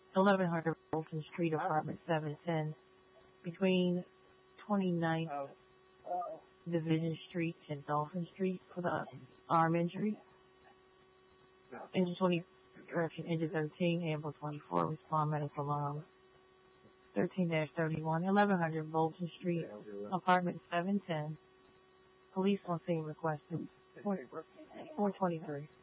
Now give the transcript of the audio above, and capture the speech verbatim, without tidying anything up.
eleven hundred Bolton Street, apartment seven ten, between twenty-ninth Division Street and Dolphin Street for the arm injury. Engine twenty, correction, engine thirteen, ambulance twenty-four, respond medical alarm. thirteen dash thirty-one, eleven hundred Bolton Street, apartment seven ten, police on scene requested. four twenty-three.